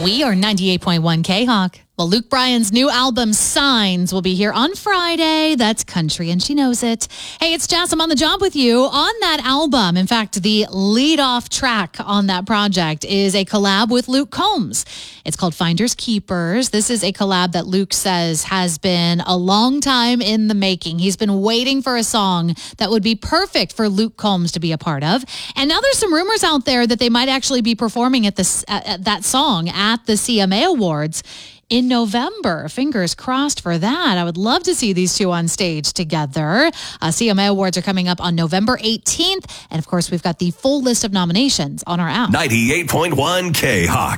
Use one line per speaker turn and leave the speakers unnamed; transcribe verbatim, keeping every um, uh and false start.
We are ninety-eight point one K-Hawk. Well, Luke Bryan's new album, Signs, will be here on Friday. That's country, and she knows it. Hey, it's Jess. I'm on the job with you on that album. In fact, the lead-off track on that project is a collab with Luke Combs. It's called Finders Keepers. This is a collab that Luke says has been a long time in the making. He's been waiting for a song that would be perfect for Luke Combs to be a part of. And now there's some rumors out there that they might actually be performing at, this, at that song at the C M A Awards in November. Fingers crossed for that. I would love to see these two on stage together. Uh, C M A Awards are coming up on November eighteenth. And of course, we've got the full list of nominations on our app.
ninety-eight point one K-Hawk.